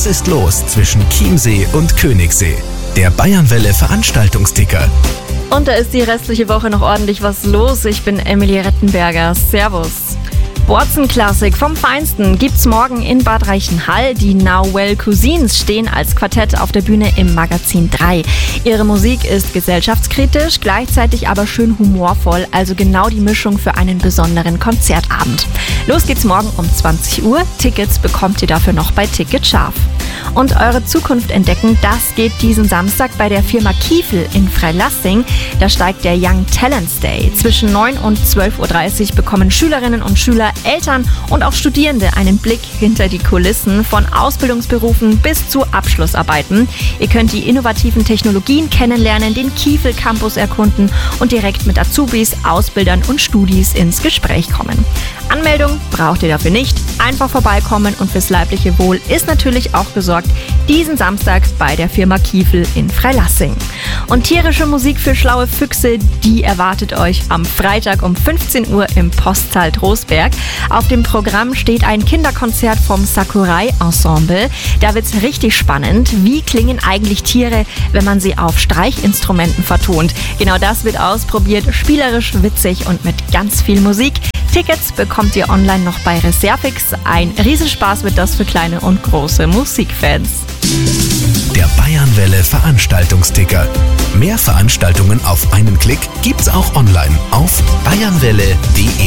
Was ist los zwischen Chiemsee und Königssee? Der Bayernwelle Veranstaltungsticker. Und da ist die restliche Woche noch ordentlich was los. Ich bin Emily Rettenberger. Servus. Borzen-Klassik vom Feinsten gibt's morgen in Bad Reichenhall. Die Now Well Cousins stehen als Quartett auf der Bühne im Magazin 3. Ihre Musik ist gesellschaftskritisch, gleichzeitig aber schön humorvoll, also genau die Mischung für einen besonderen Konzertabend. Los geht's morgen um 20 Uhr. Tickets bekommt ihr dafür noch bei Ticketscharf. Und eure Zukunft entdecken, das geht diesen Samstag bei der Firma Kiefel in Freilassing. Da steigt der Young Talents Day. Zwischen 9 und 12.30 Uhr bekommen Schülerinnen und Schüler, Eltern und auch Studierende einen Blick hinter die Kulissen von Ausbildungsberufen bis zu Abschlussarbeiten. Ihr könnt die innovativen Technologien kennenlernen, den Kiefel Campus erkunden und direkt mit Azubis, Ausbildern und Studis ins Gespräch kommen. Anmeldung braucht ihr dafür nicht. Einfach vorbeikommen und fürs leibliche Wohl ist natürlich auch gesorgt. Diesen Samstag bei der Firma Kiefel in Freilassing. Und tierische Musik für schlaue Füchse, die erwartet euch am Freitag um 15 Uhr im Postsaal Trostberg. Auf dem Programm steht ein Kinderkonzert vom Sakurai Ensemble. Da wird's richtig spannend. Wie klingen eigentlich Tiere, wenn man sie auf Streichinstrumenten vertont? Genau das wird ausprobiert, spielerisch, witzig und mit ganz viel Musik. Tickets bekommt ihr online noch bei Reservix. Ein Riesenspaß wird das für kleine und große Musikfans. Der Bayernwelle Veranstaltungsticker. Mehr Veranstaltungen auf einen Klick gibt's auch online auf bayernwelle.de.